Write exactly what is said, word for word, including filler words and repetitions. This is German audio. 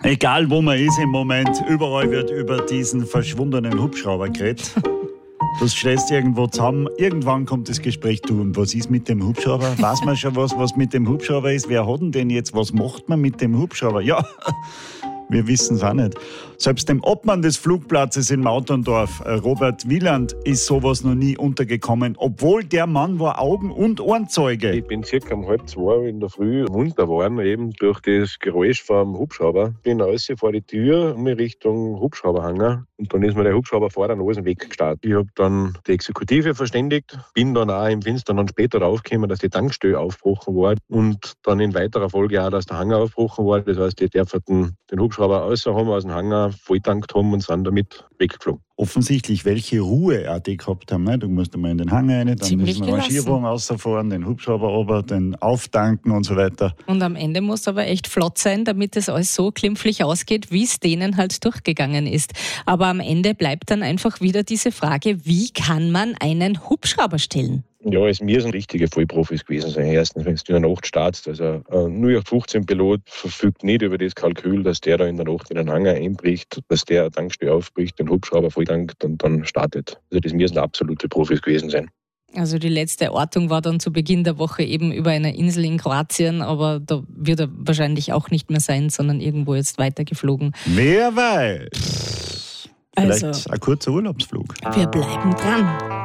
Egal wo man ist im Moment, überall wird über diesen verschwundenen Hubschrauber geredet. Du stehst irgendwo zusammen, irgendwann kommt das Gespräch, du, und was ist mit dem Hubschrauber? Weiß man schon was, was mit dem Hubschrauber ist? Wer hat denn den jetzt? Was macht man mit dem Hubschrauber? Ja, wir wissen es auch nicht. Selbst dem Obmann des Flugplatzes in Mauterndorf, Robert Wieland, ist sowas noch nie untergekommen, obwohl der Mann war Augen- und Ohrenzeuge. Ich bin circa um halb zwei in der Früh munter geworden, eben durch das Geräusch vom Hubschrauber. Bin raus vor die Tür, in Richtung Hubschrauberhanger, und dann ist mir der Hubschrauber vor der Nase weggestartet. Ich habe dann die Exekutive verständigt, bin dann auch im Fenster dann später draufgekommen, dass die Tankstelle aufgebrochen war und dann in weiterer Folge auch, dass der Hangar aufgebrochen war. Das heißt, die dürfen den Hubschrauber raus haben, aus dem Hangar volltankt haben und sind damit weggeflogen. Offensichtlich, welche Ruhe auch die gehabt haben. Ne? Du musst einmal in den Hangar rein, dann Ziemlich müssen wir einen Schierwagen rausfahren, den Hubschrauber runter, den auftanken und so weiter. Und am Ende muss aber echt flott sein, damit es alles so glimpflich ausgeht, wie es denen halt durchgegangen ist. Aber am Ende bleibt dann einfach wieder diese Frage, wie kann man einen Hubschrauber stellen? Ja, es müssen richtige Vollprofis gewesen sein. Erstens, wenn du in der Nacht startst. Also ein null acht fünfzehn Pilot verfügt nicht über das Kalkül, dass der da in der Nacht in den Hangar einbricht, dass der eine Tankstelle aufbricht, den Hubschrauber volltankt und dann startet. Also das müssen absolute Profis gewesen sein. Also die letzte Ortung war dann zu Beginn der Woche eben über einer Insel in Kroatien, aber da wird er wahrscheinlich auch nicht mehr sein, sondern irgendwo jetzt weitergeflogen. Wer weiß? Vielleicht also, ein kurzer Urlaubsflug. Wir bleiben dran.